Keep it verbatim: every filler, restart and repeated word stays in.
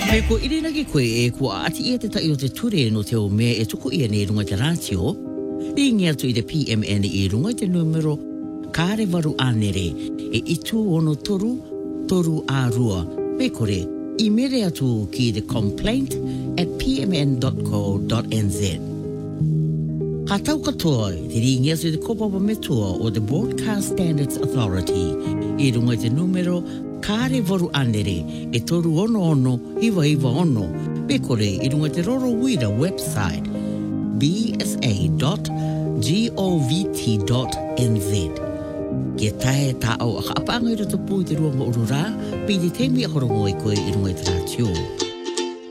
Me ko irina ki koe e kua ati ia te tai o te ture no te o mea e tuku ia nei runga te ratio, ringi atu i te P M N i runga te numero kāre waru anere e itu ono toru, toru a rua. Me kore, i mere atu ki the complaint at p m n dot co dot n z. Ka tau katoa, te ringi atu i te kopapa metua o the Broadcast Standards Authority i runga te numero kāre waru anere e toru ono ono iwa iwa ono. Me kore i runga te Roro Wira website b s a dot govt dot n z. Kia tae tā au a ka apanga i rato pū i te ruanga urura, pi te temi a horongo i koe i runga i te ratio.